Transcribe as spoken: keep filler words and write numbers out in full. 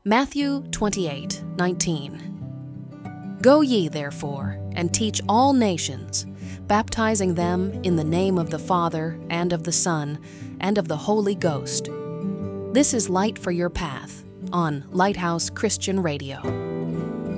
Matthew twenty-eight nineteen. Go ye therefore, and teach all nations, baptizing them in the name of the Father, and of the Son, and of the Holy Ghost. This is Light for Your Path on Lighthouse Christian Radio.